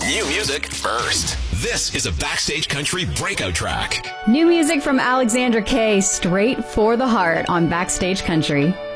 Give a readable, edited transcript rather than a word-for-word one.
New music first. This is a Backstage Country breakout track. New music from Alexandra Kay, straight for the heart on Backstage Country.